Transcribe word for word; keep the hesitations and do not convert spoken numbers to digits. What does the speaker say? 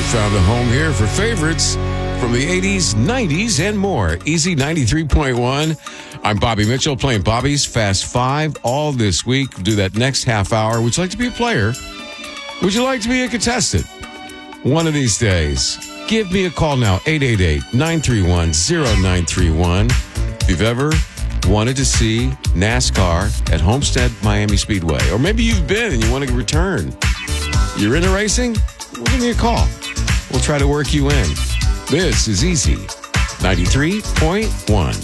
found a home here for favorites from the eighties, nineties, and more. Easy ninety-three point one. I'm Bobby Mitchell playing Bobby's Fast Five all this week. Do that next half hour. Would you like to be a player? Would you like to be a contestant? One of these days. Give me a call now, eight eight eight, nine three one, zero nine three one. If you've ever wanted to see NASCAR at Homestead Miami Speedway, or maybe you've been and you want to return. You're into racing? Well, give me a call. We'll try to work you in. This is Easy ninety-three point one.